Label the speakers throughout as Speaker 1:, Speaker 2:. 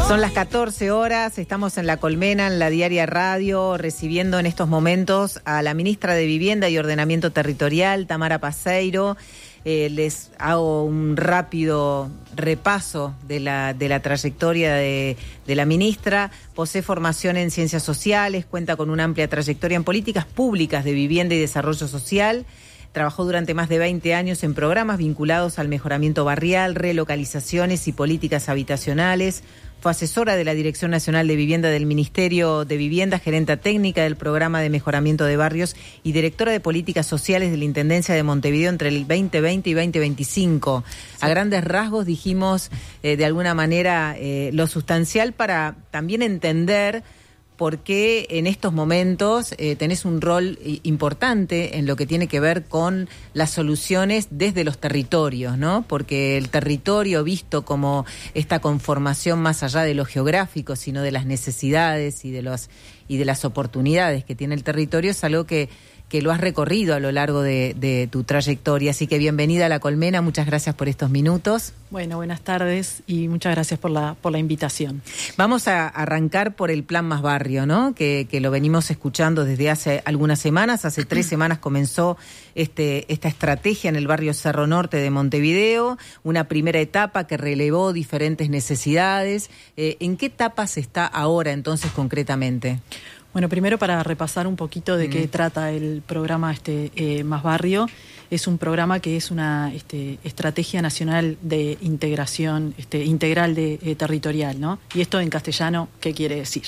Speaker 1: Son las 14 horas, estamos en La Colmena, en la Diaria Radio, recibiendo en estos momentos a la ministra de Vivienda y Ordenamiento Territorial, Tamara Paseiro. Les hago un rápido repaso de la trayectoria de la ministra. Posee formación en Ciencias Sociales, cuenta con una amplia trayectoria en políticas públicas de vivienda y desarrollo social. Trabajó durante más de 20 años en programas vinculados al mejoramiento barrial, relocalizaciones y políticas habitacionales. Fue asesora de la Dirección Nacional de Vivienda del Ministerio de Vivienda, gerenta técnica del Programa de Mejoramiento de Barrios y directora de Políticas Sociales de la Intendencia de Montevideo entre el 2020 y 2025. Sí. A grandes rasgos dijimos, de alguna manera, lo sustancial para también entender por qué en estos momentos tenés un rol importante en lo que tiene que ver con las soluciones desde los territorios, ¿no? Porque el territorio, visto como esta conformación más allá de lo geográfico, sino de las necesidades y de las oportunidades que tiene el territorio, es algo que lo has recorrido a lo largo de tu trayectoria. Así que bienvenida a La Colmena, muchas gracias por estos minutos.
Speaker 2: Bueno, buenas tardes y muchas gracias por la invitación.
Speaker 1: Vamos a arrancar por el Plan Más Barrio, ¿no? Que lo venimos escuchando desde hace algunas semanas. Hace 3 semanas comenzó esta estrategia en el barrio Cerro Norte de Montevideo, una primera etapa que relevó diferentes necesidades. ¿En qué etapa se está ahora entonces concretamente?
Speaker 2: Bueno, primero para repasar un poquito de qué trata el programa Más Barrio. Es un programa que es una estrategia nacional de integración integral territorial, ¿no? Y esto en castellano, ¿qué quiere decir?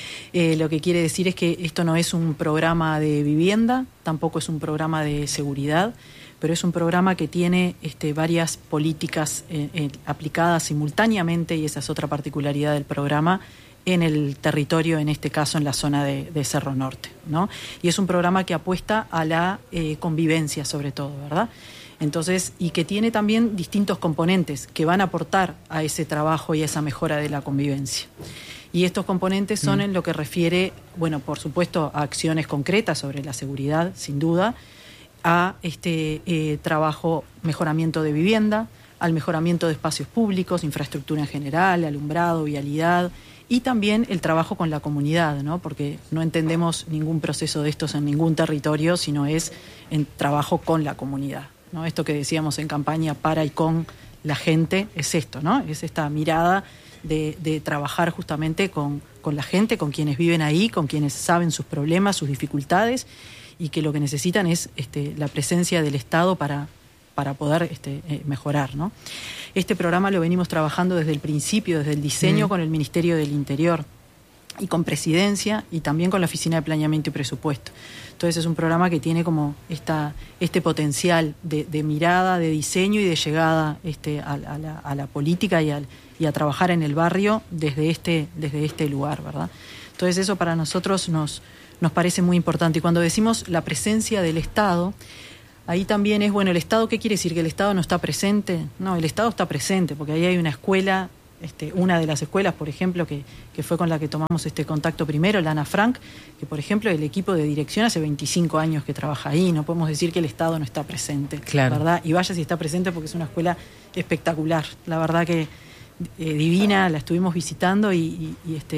Speaker 2: Lo que quiere decir es que esto no es un programa de vivienda, tampoco es un programa de seguridad, pero es un programa que tiene varias políticas aplicadas simultáneamente, y esa es otra particularidad del programa, en el territorio, en este caso en la zona de Cerro Norte, ¿no? Y es un programa que apuesta a la convivencia sobre todo, ¿verdad? Entonces, y que tiene también distintos componentes que van a aportar a ese trabajo y a esa mejora de la convivencia. Y estos componentes son en lo que refiere, bueno, por supuesto, a acciones concretas sobre la seguridad, sin duda, a trabajo, mejoramiento de vivienda, al mejoramiento de espacios públicos, infraestructura en general, alumbrado, vialidad, y también el trabajo con la comunidad, ¿no? Porque no entendemos ningún proceso de estos en ningún territorio, sino es en trabajo con la comunidad, ¿no? Esto que decíamos en campaña, para y con la gente, es esto, ¿no? Es esta mirada de trabajar justamente con la gente, con quienes viven ahí, con quienes saben sus problemas, sus dificultades, y que lo que necesitan es la presencia del Estado para poder mejorar, ¿no? Este programa lo venimos trabajando desde el principio, desde el diseño con el Ministerio del Interior y con Presidencia y también con la Oficina de Planeamiento y Presupuesto. Entonces es un programa que tiene como este potencial de mirada, de diseño y de llegada a la política y a trabajar en el barrio desde este lugar, ¿verdad? Entonces eso para nosotros nos parece muy importante. Y cuando decimos la presencia del Estado, ahí también es, bueno, ¿el Estado qué quiere decir? ¿Que el Estado no está presente? No, el Estado está presente, porque ahí hay una escuela, una de las escuelas, por ejemplo, que fue con la que tomamos contacto primero, la Ana Frank, que, por ejemplo, el equipo de dirección hace 25 años que trabaja ahí. No podemos decir que el Estado no está presente,
Speaker 1: claro,
Speaker 2: ¿verdad? Y vaya si está presente, porque es una escuela espectacular. La verdad que divina, la estuvimos visitando y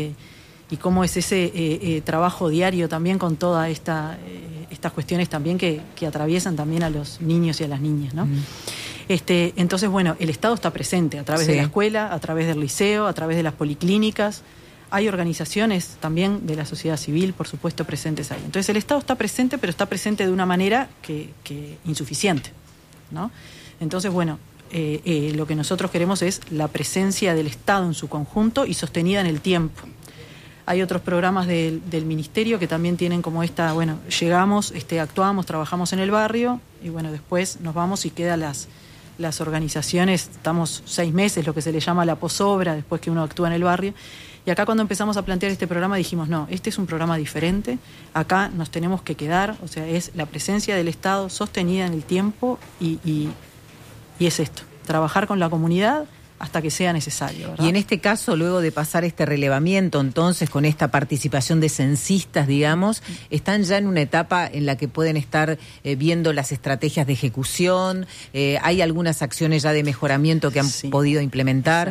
Speaker 2: cómo es ese trabajo diario también con todas estas cuestiones también que atraviesan también a los niños y a las niñas, ¿no? Entonces, bueno, el Estado está presente a través de la escuela, a través del liceo, a través de las policlínicas. Hay organizaciones también de la sociedad civil, por supuesto, presentes ahí. Entonces, el Estado está presente, pero está presente de una manera que insuficiente, ¿no? Entonces, bueno, lo que nosotros queremos es la presencia del Estado en su conjunto y sostenida en el tiempo. Hay otros programas del Ministerio que también tienen como bueno, llegamos, actuamos, trabajamos en el barrio y bueno, después nos vamos y quedan las organizaciones, estamos 6 meses, lo que se le llama la posobra, después que uno actúa en el barrio. Y acá cuando empezamos a plantear este programa dijimos, no, este es un programa diferente, acá nos tenemos que quedar, o sea, es la presencia del Estado sostenida en el tiempo y es esto, trabajar con la comunidad hasta que sea necesario, ¿verdad?
Speaker 1: Y en este caso, luego de pasar este relevamiento, entonces, con esta participación de censistas, digamos, están ya en una etapa en la que pueden estar viendo las estrategias de ejecución, hay algunas acciones ya de mejoramiento que han podido implementar.
Speaker 2: Exacto.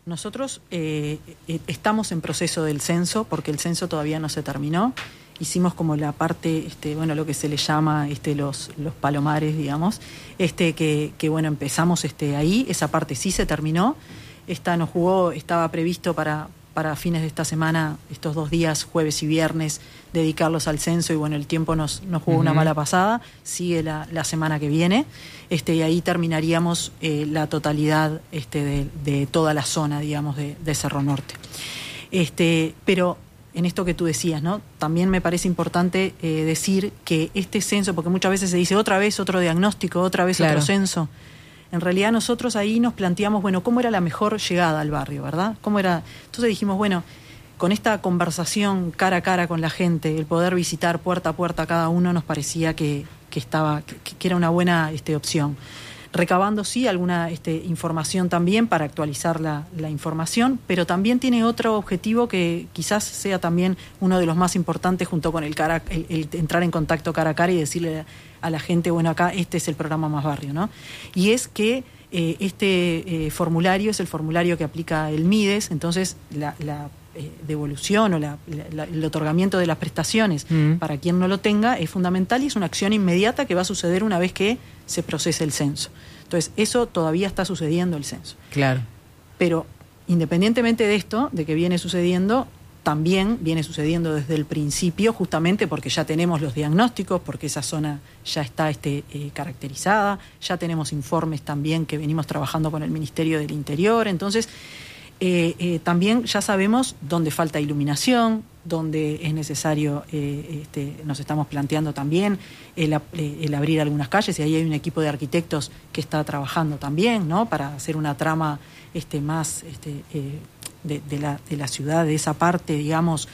Speaker 2: Nosotros estamos en proceso del censo, porque el censo todavía no se terminó. Hicimos como la parte, lo que se le llama los palomares, digamos, que empezamos ahí. Esa parte sí se terminó. Estaba previsto para fines de esta semana, estos 2 días, jueves y viernes, dedicarlos al censo, y el tiempo nos jugó una mala pasada. Sigue la semana que viene, y ahí terminaríamos la totalidad de toda la zona, digamos, de Cerro Norte. Pero en esto que tú decías, ¿no? También me parece importante decir que este censo, porque muchas veces se dice otra vez otro diagnóstico, otra vez otro censo. En realidad nosotros ahí nos planteamos, ¿cómo era la mejor llegada al barrio, verdad? ¿Cómo era? Entonces dijimos, con esta conversación cara a cara con la gente, el poder visitar puerta a puerta a cada uno, nos parecía que era una buena opción. Recabando, sí, alguna información también para actualizar la información, pero también tiene otro objetivo que quizás sea también uno de los más importantes, junto con el entrar en contacto cara a cara y decirle a la gente, acá este es el programa Más Barrio, ¿no? Y es que formulario es el formulario que aplica el MIDES. Entonces la devolución o el otorgamiento de las prestaciones para quien no lo tenga es fundamental, y es una acción inmediata que va a suceder una vez que se procese el censo. Entonces, eso todavía está sucediendo, el censo.
Speaker 1: Claro.
Speaker 2: Pero independientemente de esto, de que viene sucediendo, también viene sucediendo desde el principio, justamente porque ya tenemos los diagnósticos, porque esa zona ya está caracterizada, ya tenemos informes también que venimos trabajando con el Ministerio del Interior. Entonces, también ya sabemos dónde falta iluminación, dónde es necesario, nos estamos planteando también el abrir algunas calles, y ahí hay un equipo de arquitectos que está trabajando también, ¿no?, para hacer una trama más de la ciudad, de esa parte, digamos,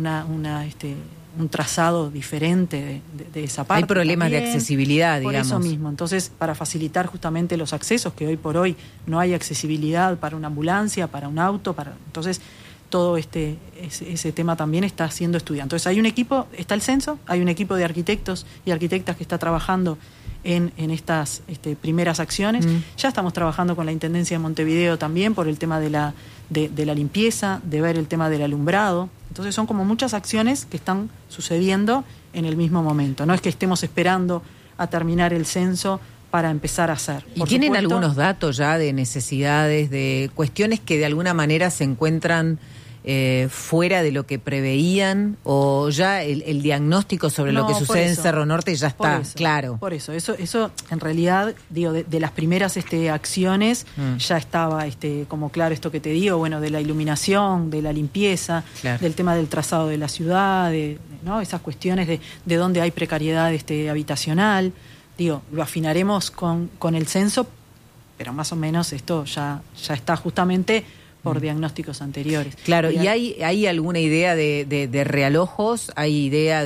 Speaker 2: un trazado diferente de esa parte.
Speaker 1: Hay problemas también de accesibilidad, digamos.
Speaker 2: Por eso mismo. Entonces, para facilitar justamente los accesos, que hoy por hoy no hay accesibilidad para una ambulancia, para un auto, entonces todo ese tema también está siendo estudiado. Entonces hay un equipo, está el censo, hay un equipo de arquitectos y arquitectas que está trabajando en estas primeras acciones. Ya estamos trabajando con la Intendencia de Montevideo también por el tema de la limpieza, de ver el tema del alumbrado. Entonces son como muchas acciones que están sucediendo en el mismo momento. No es que estemos esperando a terminar el censo para empezar a hacer.
Speaker 1: ¿Y tienen algunos datos ya de necesidades, de cuestiones que de alguna manera se encuentran fuera de lo que preveían, o ya el diagnóstico sobre lo que sucede en Cerro Norte ya está claro?
Speaker 2: Por eso en realidad, digo, de las primeras acciones ya estaba como claro esto que te digo, de la iluminación, de la limpieza, del tema del trazado de la ciudad, ¿no?, esas cuestiones de dónde hay precariedad habitacional. Digo, lo afinaremos con el censo, pero más o menos esto ya está justamente por diagnósticos anteriores.
Speaker 1: Claro, ¿y hay alguna idea de realojos? ¿Hay idea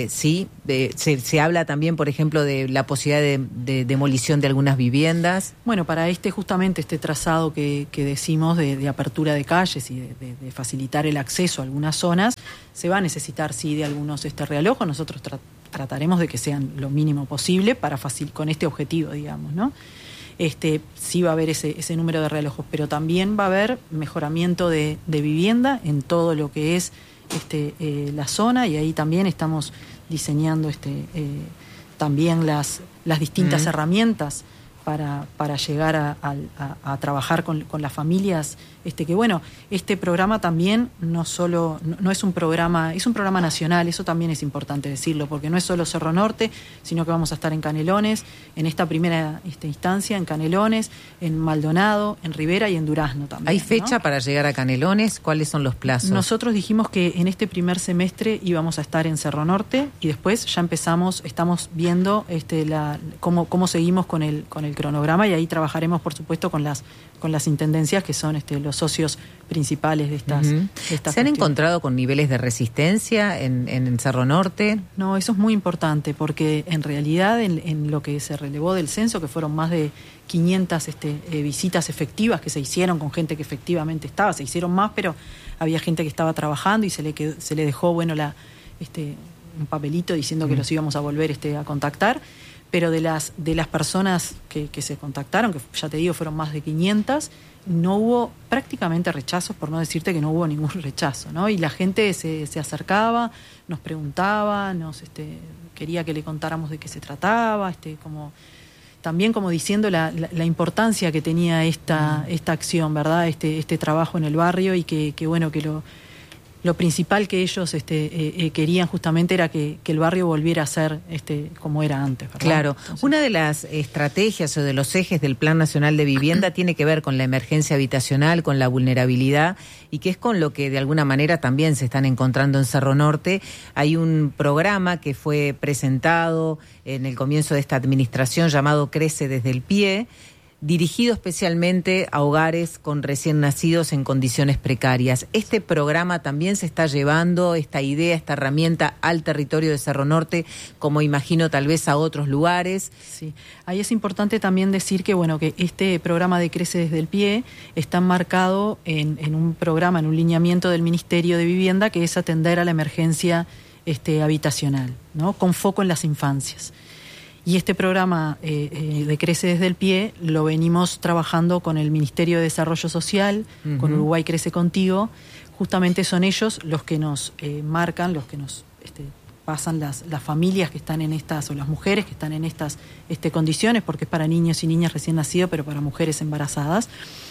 Speaker 1: se habla también, por ejemplo, de la posibilidad de demolición de algunas viviendas?
Speaker 2: Bueno, para justamente este trazado que decimos de apertura de calles y de facilitar el acceso a algunas zonas, se va a necesitar, sí, de algunos realojos. Nosotros trataremos de que sean lo mínimo posible con este objetivo, digamos, ¿no? Sí va a haber ese número de relojos, pero también va a haber mejoramiento de vivienda en todo lo que es la zona, y ahí también estamos diseñando también las distintas herramientas para llegar a trabajar con las familias. Este programa también no es un programa, es un programa nacional. Eso también es importante decirlo, porque no es solo Cerro Norte, sino que vamos a estar en Canelones, en esta primera instancia, en Canelones, en Maldonado, en Rivera y en Durazno también.
Speaker 1: ¿Hay fecha para llegar a Canelones? ¿Cuáles son los plazos?
Speaker 2: Nosotros dijimos que en este primer semestre íbamos a estar en Cerro Norte, y después ya estamos viendo cómo seguimos con el cronograma, y ahí trabajaremos, por supuesto, con las intendencias, que son los socios principales de estas
Speaker 1: ¿Se han encontrado con niveles de resistencia en Cerro Norte?
Speaker 2: No, eso es muy importante, porque en realidad en lo que se relevó del censo, que fueron más de 500 visitas efectivas que se hicieron con gente que efectivamente estaba, se hicieron más, pero había gente que estaba trabajando y se le dejó un papelito diciendo que los íbamos a volver a contactar. Pero de las personas que se contactaron, que ya te digo fueron más de 500, no hubo prácticamente rechazos, por no decirte que no hubo ningún rechazo, ¿no? Y la gente se acercaba, nos preguntaba, quería que le contáramos de qué se trataba, también como diciendo la importancia que tenía esta acción, ¿verdad? Este trabajo en el barrio, y que bueno, que lo principal que ellos querían justamente era que el barrio volviera a ser como era antes, ¿verdad?
Speaker 1: Claro.
Speaker 2: Entonces,
Speaker 1: una de las estrategias o de los ejes del Plan Nacional de Vivienda tiene que ver con la emergencia habitacional, con la vulnerabilidad, y que es con lo que de alguna manera también se están encontrando en Cerro Norte. Hay un programa que fue presentado en el comienzo de esta administración llamado Crece desde el Pie, dirigido especialmente a hogares con recién nacidos en condiciones precarias. ¿Este programa también se está llevando, esta idea, esta herramienta, al territorio de Cerro Norte, como imagino tal vez a otros lugares?
Speaker 2: Sí, ahí es importante también decir que que este programa de Crece desde el Pie está enmarcado en un programa, en un lineamiento del Ministerio de Vivienda, que es atender a la emergencia habitacional, ¿no? Con foco en las infancias. Y este programa de Crece desde el Pie lo venimos trabajando con el Ministerio de Desarrollo Social, con Uruguay Crece Contigo. Justamente son ellos los que nos marcan, los que nos pasan las familias que están en estas, o las mujeres que están en estas condiciones, porque es para niños y niñas recién nacidos, pero para mujeres embarazadas,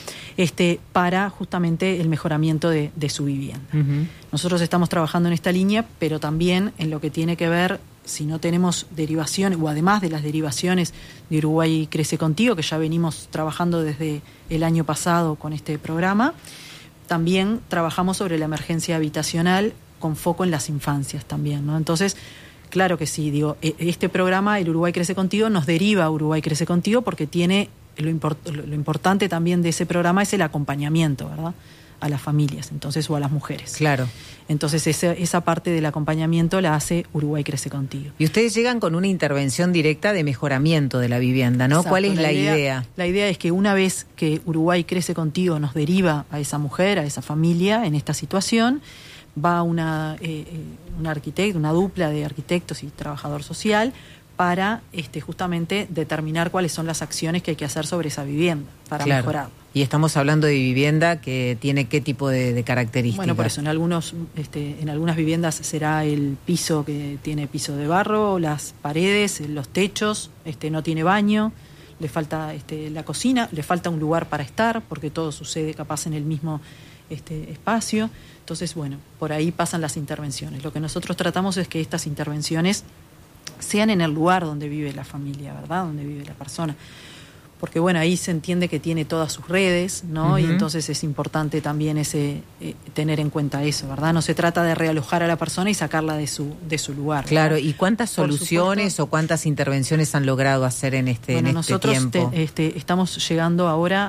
Speaker 2: para justamente el mejoramiento de su vivienda. Nosotros estamos trabajando en esta línea, pero también en lo que tiene que ver, si no tenemos derivaciones, o además de las derivaciones de Uruguay Crece Contigo, que ya venimos trabajando desde el año pasado con este programa, también trabajamos sobre la emergencia habitacional con foco en las infancias también, ¿no? Entonces, claro que sí, este programa, el Uruguay Crece Contigo, nos deriva a Uruguay Crece Contigo, porque tiene lo importante también de ese programa es el acompañamiento, ¿verdad?, a las familias, entonces, o a las mujeres.
Speaker 1: Claro.
Speaker 2: Entonces esa parte del acompañamiento la hace Uruguay Crece Contigo.
Speaker 1: Y ustedes llegan con una intervención directa de mejoramiento de la vivienda, ¿no? Exacto. ¿Cuál es la idea?
Speaker 2: La idea es que una vez que Uruguay Crece Contigo nos deriva a esa mujer, a esa familia en esta situación, va un arquitecto, una dupla de arquitectos y trabajador social, para justamente determinar cuáles son las acciones que hay que hacer sobre esa vivienda para mejorar.
Speaker 1: Y estamos hablando de vivienda que tiene qué tipo de características.
Speaker 2: Bueno, por eso en algunas viviendas será el piso, que tiene piso de barro, las paredes, los techos, no tiene baño, le falta la cocina, le falta un lugar para estar, porque todo sucede capaz en el mismo espacio. Entonces, bueno, por ahí pasan las intervenciones. Lo que nosotros tratamos es que estas intervenciones sean en el lugar donde vive la familia, ¿verdad?, donde vive la persona. Porque, bueno, ahí se entiende que tiene todas sus redes, ¿no? Y entonces es importante también tener en cuenta eso, ¿verdad? No se trata de realojar a la persona y sacarla de su lugar, ¿verdad?
Speaker 1: Claro, ¿y cuántas soluciones o cuántas intervenciones han logrado hacer en este tiempo?
Speaker 2: Nosotros estamos llegando ahora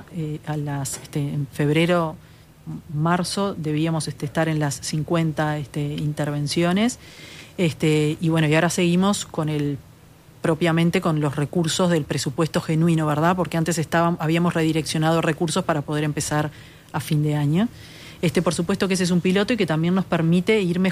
Speaker 2: en febrero, marzo, debíamos estar en las 50 intervenciones. Y bueno, y ahora seguimos propiamente con los recursos del presupuesto genuino, ¿verdad? Porque antes habíamos redireccionado recursos para poder empezar a fin de año. Por supuesto que ese es un piloto y que también nos permite ir